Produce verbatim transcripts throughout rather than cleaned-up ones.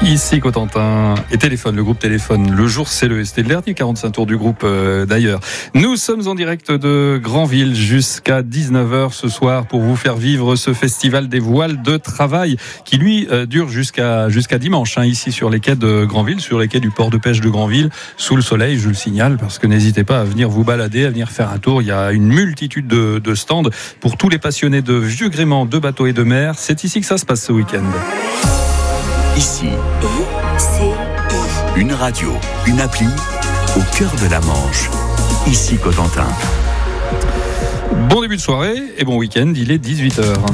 Ici Cotentin et Téléphone, le groupe Téléphone. Le jour, c'est le c'était le dernier quarante-cinq tours du groupe euh, d'ailleurs. Nous sommes en direct de Granville jusqu'à dix-neuf heures ce soir pour vous faire vivre ce festival des voiles de travail qui lui euh, dure jusqu'à jusqu'à dimanche hein, ici sur les quais de Granville, sur les quais du port de pêche de Granville, sous le soleil, je le signale, parce que n'hésitez pas à venir vous balader, à venir faire un tour. Il y a une multitude de, de stands pour tous les passionnés de vieux gréements, de bateaux et de mer. C'est ici que ça se passe ce week-end. Ici, une radio, une appli, au cœur de la Manche. Ici Cotentin. Bon début de soirée et bon week-end, il est dix-huit heures.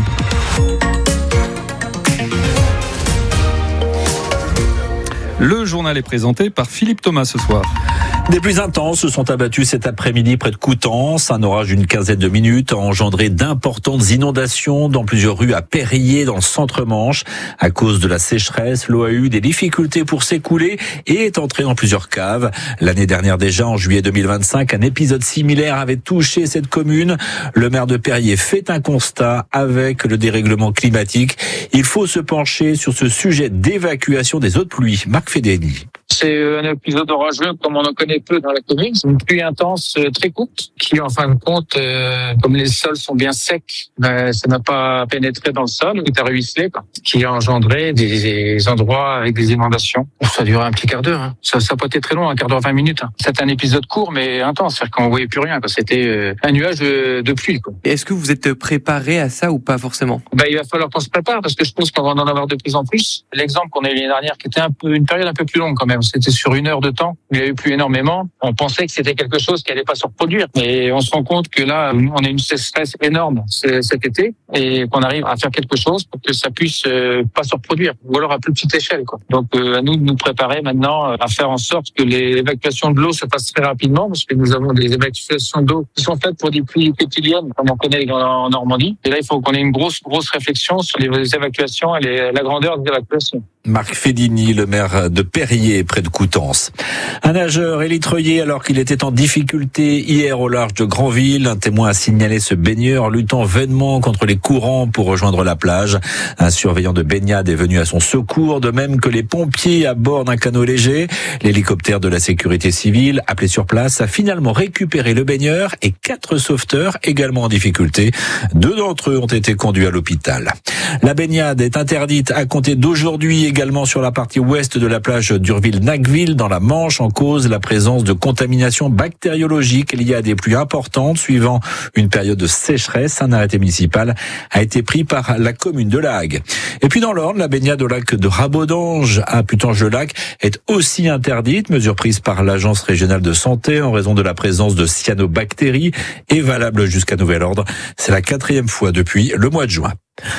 Le journal est présenté par Philippe Thomas ce soir. Des pluies intenses se sont abattues cet après-midi près de Coutances. Un orage d'une quinzaine de minutes a engendré d'importantes inondations dans plusieurs rues à Périer, dans le centre-Manche. À cause de la sécheresse, l'eau a eu des difficultés pour s'écouler et est entrée dans plusieurs caves. L'année dernière déjà, en juillet deux mille vingt-cinq, un épisode similaire avait touché cette commune. Le maire de Périer fait un constat avec le dérèglement climatique. Il faut se pencher sur ce sujet d'évacuation des eaux de pluie. Marc Fédény. C'est un épisode orageux comme on en connaît peu dans la commune. C'est une pluie intense très courte qui, en fin de compte, euh, comme les sols sont bien secs, ben, ça n'a pas pénétré dans le sol, tout a ruisselé, quoi, qui a engendré des, des endroits avec des inondations. Ça a duré un petit quart d'heure. Hein. Ça n'a pas été très long, un quart d'heure, vingt minutes. Hein. C'est un épisode court mais intense, c'est-à-dire qu'on ne voyait plus rien. Quoi. C'était euh, un nuage de, de pluie. Quoi. Est-ce que vous êtes préparé à ça ou pas forcément ? Ben, il va falloir qu'on se prépare parce que je pense qu'on va en avoir de plus en plus. L'exemple qu'on a eu l'année dernière, qui était un peu une période un peu plus longue quand même. C'était sur une heure de temps. Il y a eu plus énormément. On pensait que c'était quelque chose qui allait pas se reproduire. Mais on se rend compte que là, on a une sécheresse énorme cet été et qu'on arrive à faire quelque chose pour que ça puisse pas se reproduire. Ou alors à plus petite échelle, quoi. Donc, à nous de nous préparer maintenant à faire en sorte que les évacuations de l'eau se fassent très rapidement parce que nous avons des évacuations d'eau qui sont faites pour des pluies quotidiennes, comme on connaît en Normandie. Et là, il faut qu'on ait une grosse, grosse réflexion sur les évacuations et les, la grandeur des évacuations. Marc Fédini, le maire de Périer, près de Coutances. Un nageur élytreuillé alors qu'il était en difficulté hier au large de Granville. Un témoin a signalé ce baigneur luttant vainement contre les courants pour rejoindre la plage. Un surveillant de baignade est venu à son secours, de même que les pompiers à bord d'un canot léger. L'hélicoptère de la sécurité civile, appelé sur place, a finalement récupéré le baigneur et quatre sauveteurs également en difficulté. Deux d'entre eux ont été conduits à l'hôpital. La baignade est interdite à compter d'aujourd'hui également sur la partie ouest de la plage d'Urville-Nacqueville dans la Manche, en cause la présence de contamination bactériologique liée à des pluies importantes suivant une période de sécheresse. Un arrêté municipal a été pris par la commune de La Hague. Et puis dans l'Orne, la baignade au lac de Rabodange à Putange-le-Lac est aussi interdite, mesure prise par l'agence régionale de santé en raison de la présence de cyanobactéries et valable jusqu'à nouvel ordre. C'est la quatrième fois depuis le mois de juin.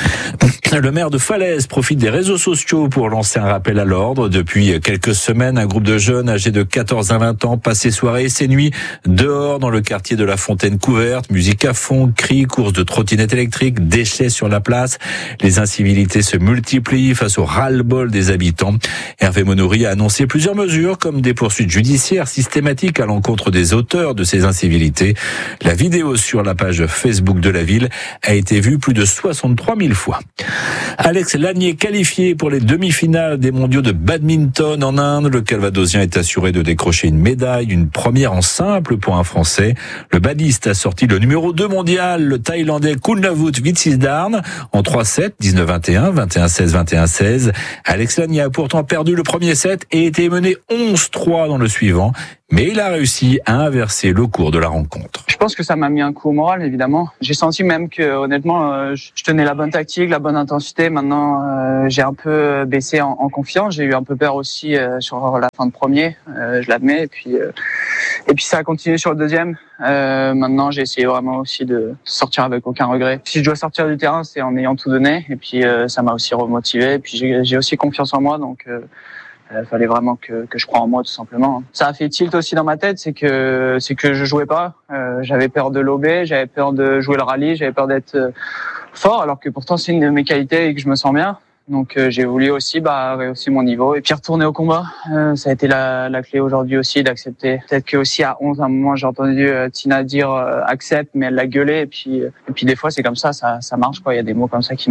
Le maire de Falaise profite des réseaux sociaux pour lancer un rappel à l'ordre. Depuis quelques semaines, un groupe de jeunes âgés de quatorze à vingt ans passe ses soirées et ses nuits dehors dans le quartier de la Fontaine couverte. Musique à fond, cris, courses de trottinettes électriques, déchets sur la place. Les incivilités se multiplient face au ras-le-bol des habitants. Hervé Monory a annoncé plusieurs mesures comme des poursuites judiciaires systématiques à l'encontre des auteurs de ces incivilités. La vidéo sur la page Facebook de la ville a été vue plus de soixante-trois mille fois. Alex Lanier qualifié pour les demi-finales des mondiaux de badminton en Inde. Le Calvadosien est assuré de décrocher une médaille, une première en simple pour un Français. Le badiste a sorti le numéro deux mondial, le Thaïlandais Kunlavut Vitsidarn, en trois sept, dix-neuf vingt et un, vingt et un seize, vingt et un seize. Alex Lanier a pourtant perdu le premier set et était mené onze trois dans le suivant. Mais il a réussi à inverser le cours de la rencontre. Je pense que ça m'a mis un coup au moral, évidemment. J'ai senti même que, honnêtement, euh, je tenais la bonne tactique, la bonne intensité. Maintenant, euh, j'ai un peu baissé en, en confiance. J'ai eu un peu peur aussi euh, sur la fin de premier, euh, je l'admets. Et puis, euh, et puis ça a continué sur le deuxième. Euh, maintenant, j'ai essayé vraiment aussi de sortir avec aucun regret. Si je dois sortir du terrain, c'est en ayant tout donné. Et puis, euh, ça m'a aussi remotivé. Et puis, j'ai, j'ai aussi confiance en moi, donc. Euh, Il fallait vraiment que, que je croie en moi, tout simplement. Ça a fait tilt aussi dans ma tête, c'est que c'est que je jouais pas. Euh, j'avais peur de lober, j'avais peur de jouer le rallye, j'avais peur d'être fort, alors que pourtant c'est une de mes qualités et que je me sens bien. Donc euh, j'ai voulu aussi bah, rehausser mon niveau et puis retourner au combat. Euh, ça a été la, la clé aujourd'hui aussi d'accepter. Peut-être que aussi à onze, à un moment, j'ai entendu euh, Tina dire euh, accepte, mais elle l'a gueulé. Et puis, euh, et puis des fois c'est comme ça, ça, ça marche quoi. Il y a des mots comme ça qui marchent.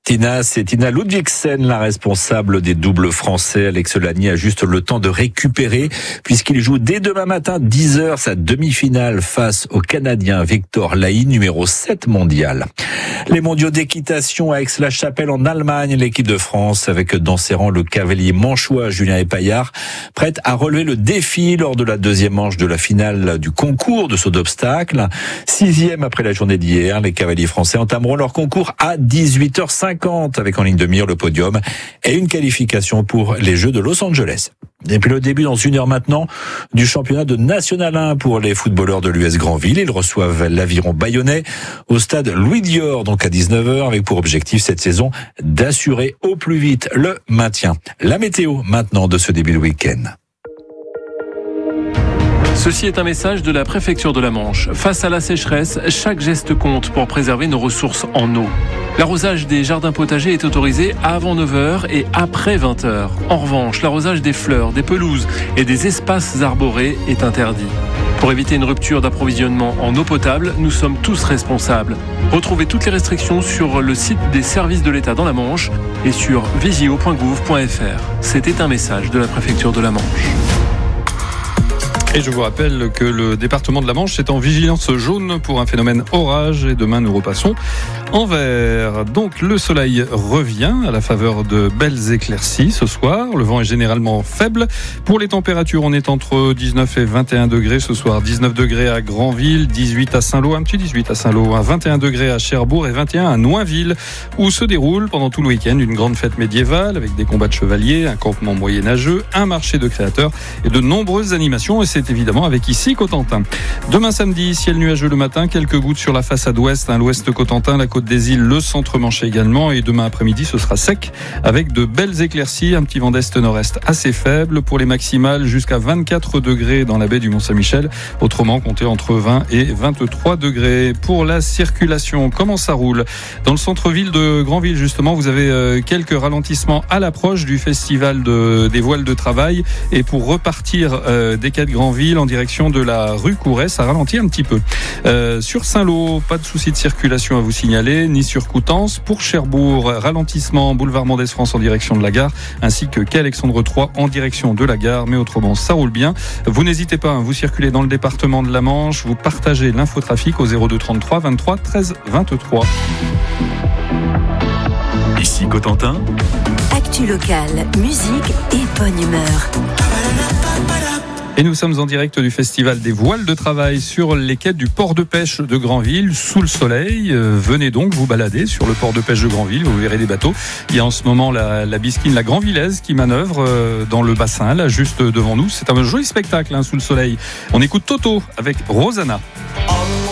Tina, c'est Tina Ludvigsen, la responsable des doubles français. Alex Lagny a juste le temps de récupérer puisqu'il joue dès demain matin, dix heures, sa demi-finale face au Canadien Victor Laï, numéro sept mondial. Les mondiaux d'équitation à Aix-la-Chapelle en Allemagne, l'équipe de France avec dans ses rangs le cavalier manchois Julien Epaillard, prête à relever le défi lors de la deuxième manche de la finale du concours de saut d'obstacle. Sixième après la journée d'hier, les cavaliers français entameront leur concours à dix-huit heures cinquante avec en ligne de mire le podium et une qualification pour les Jeux de Los Angeles. Et puis le début dans une heure maintenant du championnat de National un pour les footballeurs de l'U S Grandville. Ils reçoivent l'Aviron Bayonnais au stade Louis Dior, donc à dix-neuf heures, avec pour objectif cette saison d'assurer au plus vite le maintien. La météo maintenant de ce début de week-end. Ceci est un message de la préfecture de la Manche. Face à la sécheresse, chaque geste compte pour préserver nos ressources en eau. L'arrosage des jardins potagers est autorisé avant neuf heures et après vingt heures. En revanche, l'arrosage des fleurs, des pelouses et des espaces arborés est interdit. Pour éviter une rupture d'approvisionnement en eau potable, nous sommes tous responsables. Retrouvez toutes les restrictions sur le site des services de l'État dans la Manche et sur vigio point gouv point f r. C'était un message de la préfecture de la Manche. Et je vous rappelle que le département de la Manche est en vigilance jaune pour un phénomène orage et demain nous repassons en vert. Donc le soleil revient à la faveur de belles éclaircies ce soir. Le vent est généralement faible. Pour les températures, on est entre dix-neuf et vingt et un degrés ce soir. dix-neuf degrés à Granville, dix-huit à Saint-Lô, un petit dix-huit à Saint-Lô, vingt et un degrés à Cherbourg et vingt et un à Noinville où se déroule pendant tout le week-end une grande fête médiévale avec des combats de chevaliers, un campement moyenâgeux, un marché de créateurs et de nombreuses animations. Et c'est évidemment avec ici Cotentin. Demain samedi, ciel nuageux le matin, quelques gouttes sur la façade ouest, hein, l'ouest Cotentin, la côte des îles, le centre Manche également. Et demain après-midi, ce sera sec avec de belles éclaircies, un petit vent d'est-nord-est assez faible pour les maximales jusqu'à vingt-quatre degrés dans la baie du Mont-Saint-Michel. Autrement, comptez entre vingt et vingt-trois degrés. Pour la circulation, comment ça roule? Dans le centre-ville de Granville, justement, vous avez euh, quelques ralentissements à l'approche du festival de, des voiles de travail. Et pour repartir euh, des quais de Granville en direction de la rue Couret, ça ralentit un petit peu. Euh, sur Saint-Lô, pas de souci de circulation à vous signaler, ni sur Coutances. Pour Cherbourg, ralentissement boulevard Mendès France en direction de la gare, ainsi que quai Alexandre trois en direction de la gare, mais autrement ça roule bien. Vous n'hésitez pas, hein, vous circulez dans le département de la Manche, vous partagez l'infotrafic au zéro deux trente-trois vingt-trois treize vingt-trois. Ici Cotentin. Actu locale, musique et bonne humeur. Et nous sommes en direct du festival des voiles de travail sur les quais du port de pêche de Granville, sous le soleil. Euh, venez donc vous balader sur le port de pêche de Granville, vous verrez des bateaux. Il y a en ce moment la, la bisquine, la Granvillaise, qui manœuvre euh, dans le bassin, là, juste devant nous. C'est un joli spectacle, hein, sous le soleil. On écoute Toto avec Rosanna.